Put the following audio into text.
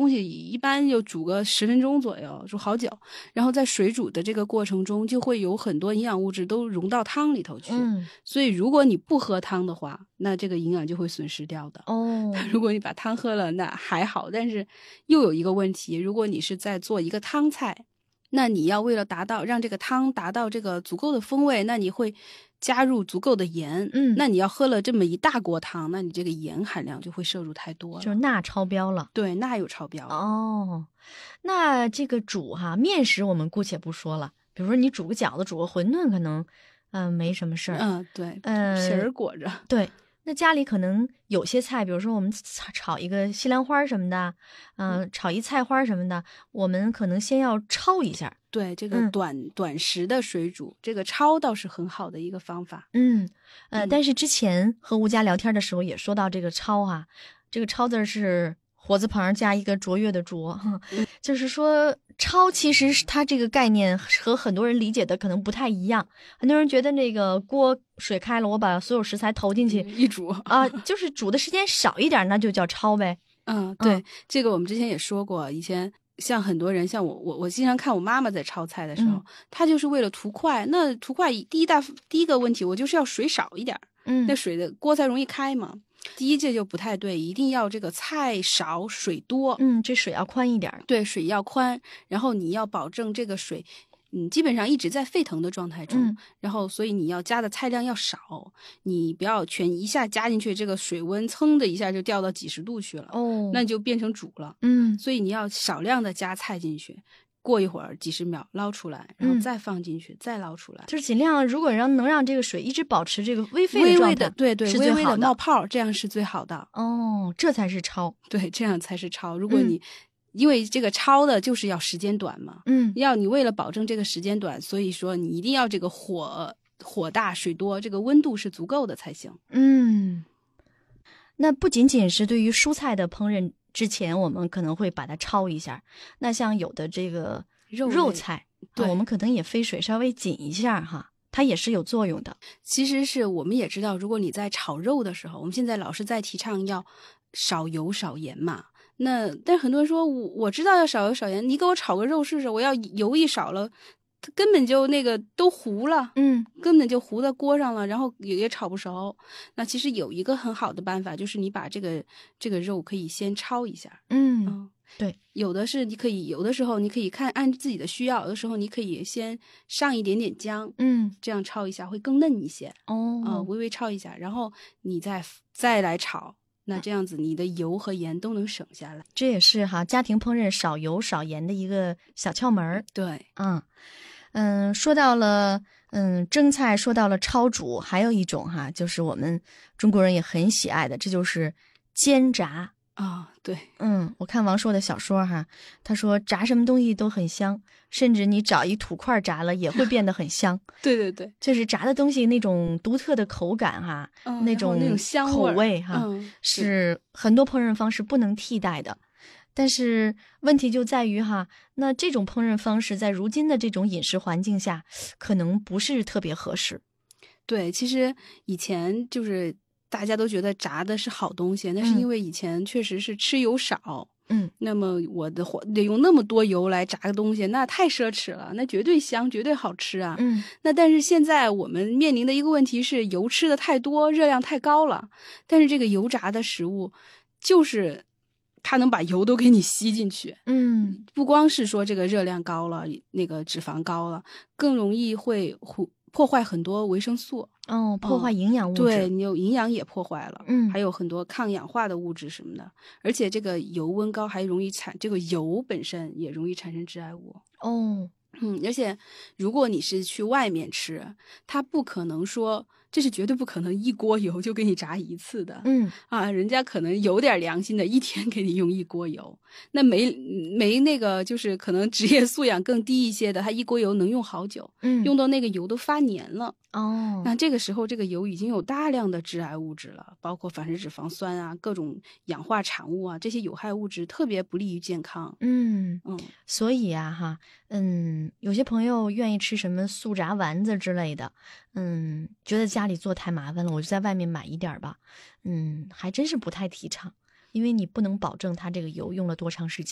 东西一般就煮个10分钟左右，煮好久，然后在水煮的这个过程中，就会有很多营养物质都溶到汤里头去。所以如果你不喝汤的话，那这个营养就会损失掉的。如果你把汤喝了，那还好，但是又有一个问题，如果你是在做一个汤菜，那你要为了让这个汤达到这个足够的风味，那你会加入足够的盐。那你要喝了这么一大锅汤，那你这个盐含量就会摄入太多了， 就是钠超标了。 对，钠有超标。 那这个煮面食我们姑且不说了，比如说你煮个饺子煮个馄饨可能没什么事儿。 对，皮儿裹着。 对，那家里可能有些菜，比如说我们炒一个西兰花什么的，炒一菜花什么的，我们可能先要焯一下。 对，这个短时的水煮，这个焯倒是很好的一个方法。 但是之前和吴佳聊天的时候也说到这个焯这个焯字是火字旁加一个卓越的卓，就是说焯其实是它这个概念和很多人理解的可能不太一样。很多人觉得那个锅水开了，我把所有食材投进去一煮就是煮的时间少一点，那就叫焯呗。 对，这个我们之前也说过，以前像很多人，像我经常看我妈妈在焯菜的时候，她就是为了图快。那图快第一个问题，我就是要水少一点，那水的锅才容易开嘛。第一，这就不太对，一定要这个菜少水多。 这水要宽一点。 对，水要宽，然后你要保证这个水基本上一直在沸腾的状态中，然后所以你要加的菜量要少，你不要全一下加进去，这个水温噌的一下就掉到几十度去了，那就变成煮了。所以你要少量的加菜进去，过一会儿几十秒捞出来，然后再放进去，再捞出来， 就是尽量如果能让这个水一直保持这个微沸的状态， 对，微微的冒泡，这样是最好的。 这才是焯。 对，这样才是焯。如果你因为这个焯的就是要时间短嘛，要你为了保证这个时间短，所以说你一定要这个火大水多，这个温度是足够的才行。 那不仅仅是对于蔬菜的烹饪之前我们可能会把它焯一下，那像有的这个肉菜，我们可能也飞水稍微紧一下它也是有作用的。 其实是我们也知道，如果你在炒肉的时候，我们现在老是在提倡要少油少盐嘛，但很多人说我知道要少油少盐，你给我炒个肉试试，我要油一少了，它根本就那个都糊了，根本就糊在锅上了，然后也炒不熟。那其实有一个很好的办法，就是你把这个肉可以先焯一下。 对， 有的是你可以，有的时候你可以按自己的需要，有的时候你可以先上一点点姜，这样焯一下会更嫩一些。微微焯一下，然后你再来炒。那这样子你的油和盐都能省下来， 这也是家庭烹饪少油少盐的一个小窍门。 对， 说到了蒸菜，说到了焯煮，还有一种就是我们中国人也很喜爱的，这就是煎炸。 对， 我看王朔的小说他说炸什么东西都很香，甚至你找一土块炸了也会变得很香。 对， 就是炸的东西那种独特的口感那种香口味是很多烹饪方式不能替代的。但是问题就在于那这种烹饪方式在如今的这种饮食环境下可能不是特别合适。 对，其实以前就是大家都觉得炸的是好东西，那是因为以前确实是吃油少。那么我得用那么多油来炸个东西，那太奢侈了，那绝对香，绝对好吃啊。那但是现在我们面临的一个问题是油吃的太多，热量太高了。但是这个油炸的食物就是它能把油都给你吸进去。不光是说这个热量高了，那个脂肪高了，更容易会破坏很多维生素。 破坏营养物质。 对，你有营养也破坏了。还有很多抗氧化的物质什么的，而且这个油温高还容易这个油本身也容易产生致癌物。而且如果你是去外面吃，它不可能说，这是绝对不可能一锅油就给你炸一次的。人家可能有点良心的，一天给你用一锅油。那没那个就是可能职业素养更低一些的，他一锅油能用好久，用到那个油都发黏了。那这个时候这个油已经有大量的致癌物质了，包括反式脂肪酸各种氧化产物这些有害物质特别不利于健康。 所以有些朋友愿意吃什么速炸丸子之类的，觉得家里做太麻烦了，我就在外面买一点吧。还真是不太提倡，因为你不能保证它这个油用了多长时间。